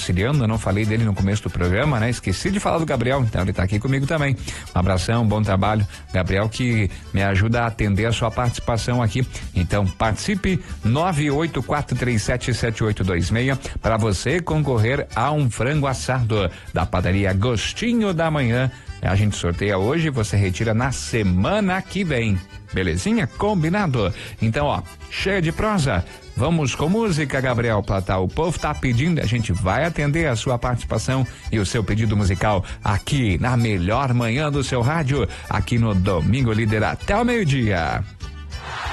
auxiliando, eu não falei dele no começo do programa, né? Esqueci de falar do Gabriel, então ele tá aqui comigo também. Um abração, bom trabalho, Gabriel, que me ajuda a atender a sua participação aqui. Então participe, 984377826, para você concorrer a um frango assado da padaria Gostinho da Manhã. A gente sorteia hoje, você retira na semana que vem. Belezinha? Combinado? Então, ó, chega de prosa. Vamos com música, Gabriel Platá. O povo tá pedindo, a gente vai atender a sua participação e o seu pedido musical aqui na melhor manhã do seu rádio, aqui no Domingo Líder até o meio-dia.